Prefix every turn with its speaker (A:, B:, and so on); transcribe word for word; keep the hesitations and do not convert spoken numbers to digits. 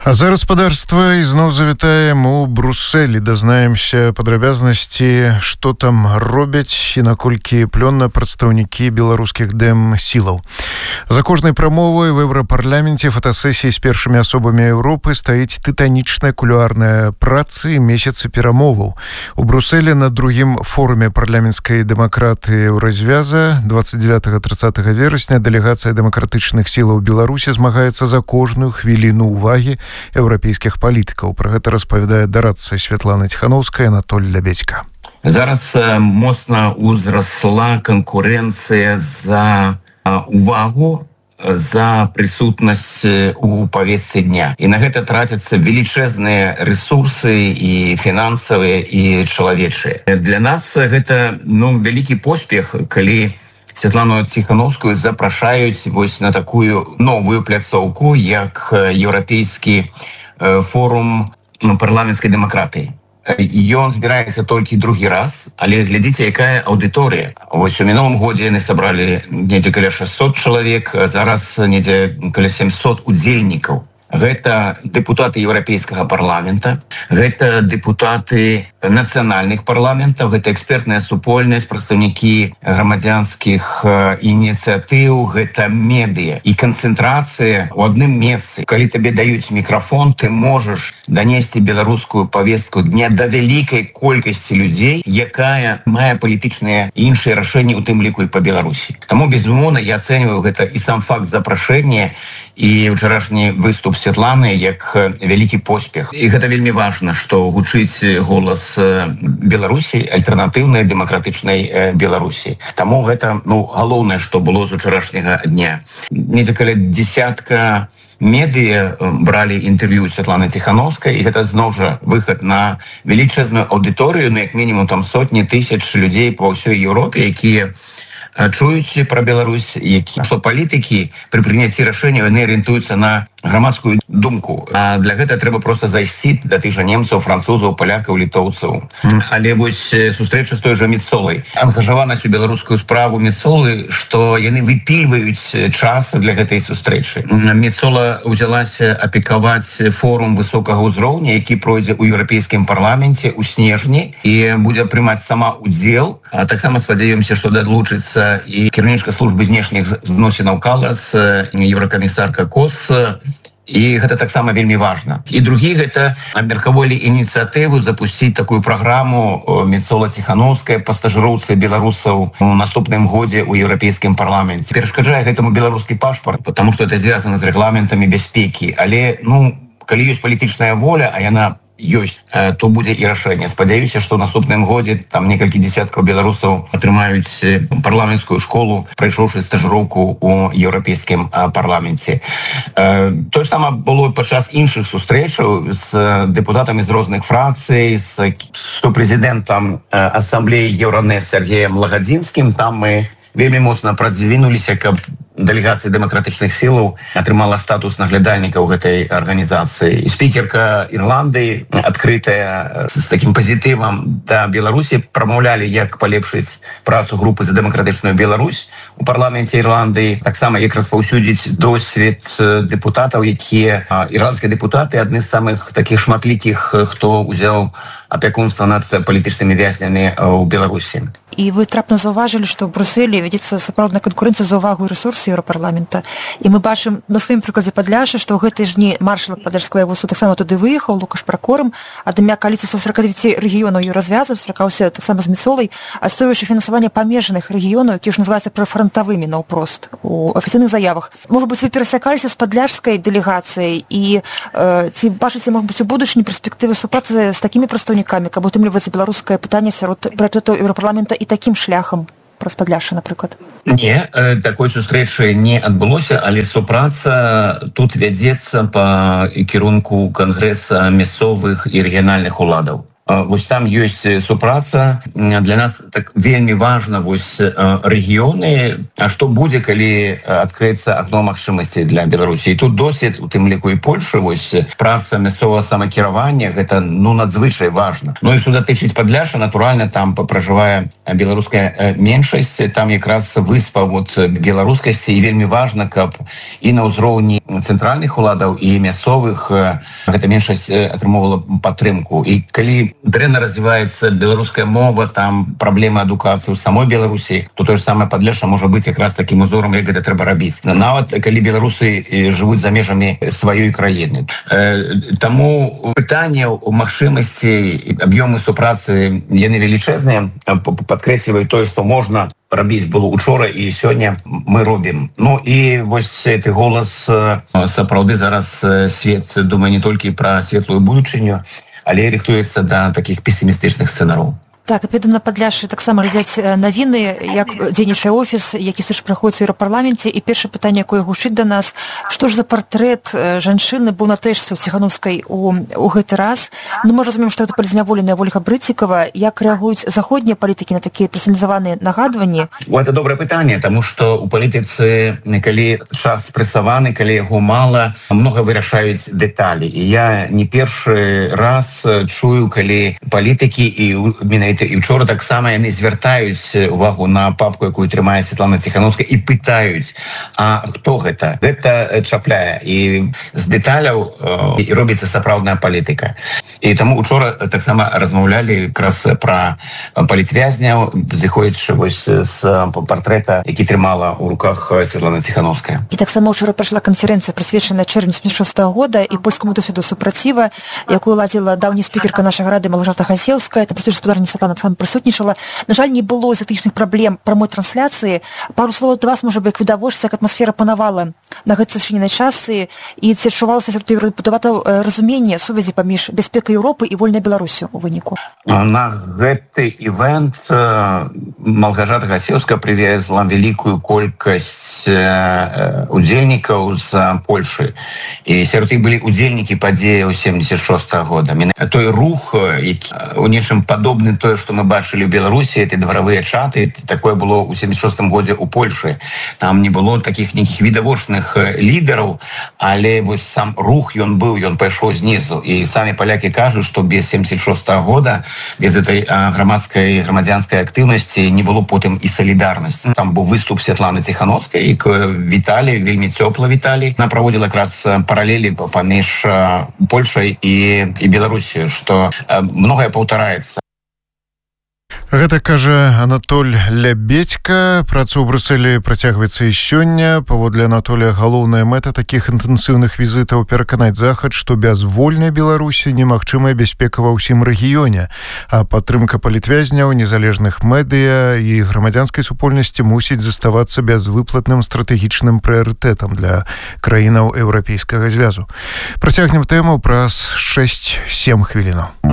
A: А за гаспадарства ізноў завітаем у Брусэлі, дазнаемся падрабязнасці, што там робяць і наколькі плённа прадстаўнікі беларускіх дэм-сілаў. За кожнай прамовай в Еўрапарламенце фотасесіі з першымі асобамі Еўропы стаіць тытанічная кулуарная праца і месяцы перамоваў. У Брусэлі на другім форуме парламенцкай дэмакратыі Еўразвяза двадцать девятого тридцатого верасня дэлегацыя дэмакратычных сілаў Беларусі змагаецца за кожную хвіліну ўвагі еўрапейскіх палітыкаў. Пра гэта распавядае дарадца Святлана Ціхановская, Анатоль Лябедзька.
B: Зараз моцна ўзрасла канкурэнцыя за увагу, за прысутнасць у павестцы дня. І на гэта трацяцца велічэзныя рэсурсы і фінансавыя, і чалавечыя. Для нас гэта ну, вялікі поспех, калі Святлану Ціхановскую запрашаюць вось на такую новую пляцоўку, як Еўрапейскі форум парламенцкай дэмакратыі. Ён збіраецца толькі другі раз, але глядзіце, якая аўдыторыя. Вось у мінулым годзе яны сабралі недзе каля шэсцьсот чалавек, а зараз недзе каля сямсот удзельнікаў. Гэта дэпутаты Еўрапейскага парламента, гэта дэпутаты нацыянальных парламентаў, гэта экспертная супольнасць, прадстаўнікі грамадзянскіх ініцыятыў, гэта медыя. І канцэнтрацыя ў адным месцы. Калі табе даюць мікрафон, ты можаш данесці беларускую павестку дня да вялікай колькасці людзей, якая мае палітычныя і іншыя рашэнні, у тым ліку і па Беларусі. Таму, безумоўна, я ацэньваю гэта і сам факт запрашэння, і ўчарашні выступ Святланы як вялікі поспех. І гэта вельмі важна, што гучыць голас Беларусі, альтэрнатыўнай дэмакратычнай Беларусі. Таму гэта ну, галоўнае, што было з учарашняга дня. Недзе каля дзесятка медыя бралі інтэрв'ю Святланы Ціхановскай, і гэта зноў жа выхад на велічэзную аўдыторыю, ну як мінімум там сотні тысяч людзей па ўсёй Еўропе, якія чуюць пра Беларусь, які, што палітыкі пры прыняцці рашэнняў яны арыентуюцца на грамадскую думку. А для гэта трэба проста зайсці да тых жа немцаў, французаў, палякаў, літоўцаў. Але вось сустрэча з той жа Мецолай. Ангажаванасць у беларускую справу Мецолы, што яны выпільваюць час для гэтай сустрэчы. Мецола ўзялася апекаваць форум высокага ўзроўня, які пройдзе ў Еўрапейскім парламенце ў снежні і будзе прымаць сама удзел. А таксама спадзяёмся, што далучыцца і кіраўнічка службы знешніх зносінаў Калас, еўракамісарка Кос, і гэта таксама вельмі важна. І другі гэта абмеркавалі ініцыятыву запусціць такую праграму Мецола Ціхановская па стажыроўцы беларусаў у наступным годзе ў Еўрапейскім парламенце. Перашкаджае гэтаму беларускі пашпарт, потому што это звязана з рэгламентамі бяспекі. Але ну, калі ёсць палітычная воля, а яна ёсць, то будзе і рашэнне. Спадзяюся, што ў наступным годзе там некалькі дзесяткаў беларусаў атрымаюць парламенцкую школу, прайшоўшы стажыроўку ў Еўрапейскім парламенце. Тое ж сама было падчас іншых сустрэчаў з дэпутатамі з розных фракцый, з супрэзідэнтам асамблеі Еўранэс Сергеем Лагадзінскім. Там мы вельмі моцна прадвінуліся, каб дэлегацыя дэмакратычных сілаў атрымала статус наглядальніка ў гэтай арганізацыі. Спікерка Ірландыі, адкрытая з такім пазітывам да Беларусі, прамаўлялі, як палепшыць працу групы за дэмакратычную Беларусь у парламенце Ірландыі. Таксама, як распаўсюдзіць досвед дэпутатаў, якія ірландскія дэпутаты, адны з самых такіх шматлікіх, хто ўзяў апякунства над палітычнымі вязнямі ў Беларусі.
C: І вы трапна заўважылі, што ў Брусэлі вядзецца сапраўдная канкурэнцыя за ўвагу і рэсурсы Еўрапарламента. І мы бачым на сваім прыкладзе Падляшша, што ў гэтай ж дні маршал Падляшскага воеводства таксама туды выехаў, Лукаш Пракорым, ад імя коаліцыі ста сорок девяти рэгіёнаў Еўразвяза, сустракаўся таксама з Мецолай, адстойваючы фінансаванне памежных рэгіёнаў, якія ж называюцца прафрантавымі наўпрост у афіцыйных заявах. Можа быць, вы перасякаліся з падляшскай дэлегацыяй і э, ці бачыце, можа быць, у будучыні перспектывы супрацы з такімі прадстаўнікамі, каб утрымліваецца беларускае пытанне сярод прыярытэтаў Еўрапарламента і такім шляхам праз Падляшша, напрыклад?
B: Не, такой сустрэчы не адбылося, але супраца тут вядзецца па кірунку кангрэса мясцовых і рэгіянальных уладаў. Вось там ёсць супраца. Для нас так вельмі важна вось рэгіёны, а што будзе, калі адкрыецца акно магчымасцей для Беларусі. І тут досвед, у тым ліку і Польшы, вось праца мясцовага самакіравання, гэта ну надзвычай важна. Ну і што датычыць Падляшша, натуральна, там пражывае беларуская меншасць, там якраз выспа вот беларускасці, і вельмі важна, каб і на ўзроўні цэнтральных уладаў і мясцовых гэта меншасць атрымоўвала падтрымку. І калі дрэнна развіваецца беларуская мова, там праблемы адукацыі ў самой Беларусі, то тое ж самае Падляшша можа быць якраз такім узорам, як гэта трэба рабіць. Нават калі беларусы жывуць за межамі сваёй краіны. Таму пытанне ў магчымасці, аб'ёмы супрацы яны велічэзныя, падкрэсліваюць тое, што можна рабіць было учора і сёння мы робім. Ну і вось гэты голас, сапраўды зараз свет думае не толькі пра светлую будучыню, але рыхтуецца да такіх песімістычных сцэнараў.
C: Так, апеду на Падляшшы таксама глядзяць навіны, як дзейнічае офіс, які сыш праходзіць у Еўрапарламенце. І першае пытанне, якое гучыць да нас, што ж за партрэт жанчыны быў на тэшцы ў Ціханаўскай у, у гэты раз? Ну, мы разумеем, што гэта палізняволеная Ольга Брыцікава. Як рэагуюць заходнія палітыкі на такія персаналізаваныя нагадванні?
B: О, это добрае пытанне, таму што ў палітыцы, калі час спрэсаваны, калі яго мала, многа вырашаюць дэталі. І я не першы раз чую, калі палітыкі і менавіта і вчора таксама яны звяртаюць увагу на папку, якую трымае Святлана Ціханаўская, і пытаюць, а хто гэта? Гэта чапляе. І з дэталяў і робіцца сапраўдная палітыка. І таму учора таксама размаўлялі якраз пра палітвязняў, зыходзячы вось з партрэта, які трымала ў руках Святлана Ціханаўская.
C: І таксама учора прайшла канферэнцыя, прысвечаная чэрвеню сямдзесят шостага года і польскаму досведу супраціва, якую ладзіла даўняя спікерка нашага рады Малгажата Гасеўская, там проста гаспадарня Святлана таксама прысутнічала. На жаль, не было з-за тычных праблем прамой трансляцыі. Пару словаў да вас, можа бы, як відавочца, як атмасфера панавала на гэтай зачыненай частцы, і ці адчувалася сярод еўрадэпутатаў разуменне сувязі паміж бяспекай Еўропы і вольнай Беларусю у выніку?
B: На гэты івент Малгажата Гасеўская прывезла вялікую колькасць удзельнікаў з Польшы. І сярод іх былі удзельнікі падзеяў семдзесят шостага года. Той рух, які у нечым падобны тое, што мы бачылі ў Беларусі, это дваравыя чаты, такое было ў семдзесят шостым годзе ў Польшы. Там не было такіх нейкіх відавочных лідараў, але вось сам рух ён быў, ён пайшоў знізу. І самі палякі кажуць, што без семдзесят шостага года, без этой грамадскай грамадзянскай актыўнасці не было потым і салідарнасці. Там быў выступ Святланы Ціханаўскай, і віталі, вельмі цёпла віталі. Она праводзіла якраз паралелі паміж Польшай і, і Беларусію, што многае паўтараецца.
A: Гэта кажа Анатоль Лябедька. Праца ў Брусэлі працягваецца і сёння. Паводле Анатолія, галоўная мэта такіх інтэнсіўных візітаў пераканаць захад, што без вольнай Беларусі немагчымая бяспека ва ўсім рэгіёне, а падтрымка палітвязняў, незалежных медыя і грамадзянскай супольнасці мусіць заставацца бязвыплатным стратэгічным прыярытэтам для краінаў Еўрапейскага звязу. Працягнем тэму праз шэсць-сем хвілінаў.